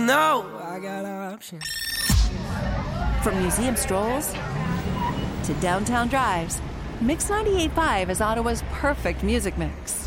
know I got options. From museum strolls to downtown drives, Mix 98.5 is Ottawa's perfect music mix.